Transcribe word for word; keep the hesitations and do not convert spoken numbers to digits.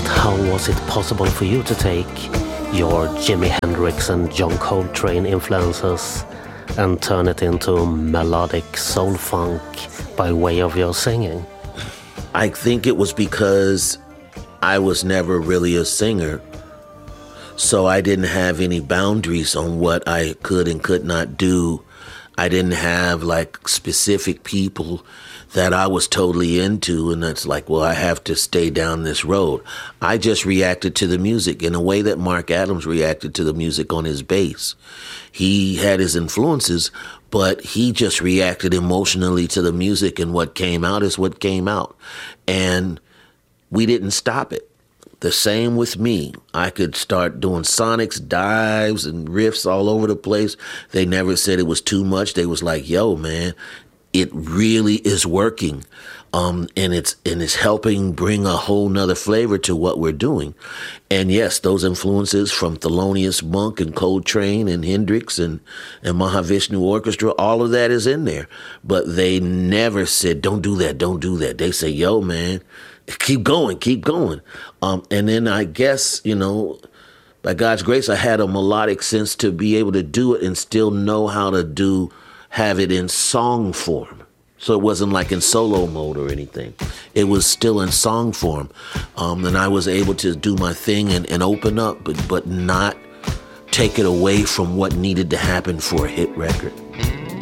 But how was it possible for you to take your Jimi Hendrix and John Coltrane influences and turn it into melodic soul funk by way of your singing? I think it was because I was never really a singer, so I didn't have any boundaries on what I could and could not do. I didn't have like specific people that I was totally into, and that's like, well, I have to stay down this road. I just reacted to the music in a way that Mark Adams reacted to the music on his bass. He had his influences, but he just reacted emotionally to the music, and what came out is what came out. And we didn't stop it. The same with me. I could start doing sonics, dives, and riffs all over the place. They never said it was too much. They was like, yo, man, it really is working. Um, and it's and it's helping bring a whole nother flavor to what we're doing. And yes, those influences from Thelonious Monk and Coltrane and Hendrix and, and Mahavishnu Orchestra, all of that is in there. But they never said, don't do that, don't do that. They say, yo, man, keep going, keep going. Um, and then I guess, you know, by God's grace, I had a melodic sense to be able to do it and still know how to do, have it in song form. So it wasn't like in solo mode or anything. It was still in song form. Um, and I was able to do my thing and, and open up, but, but not take it away from what needed to happen for a hit record.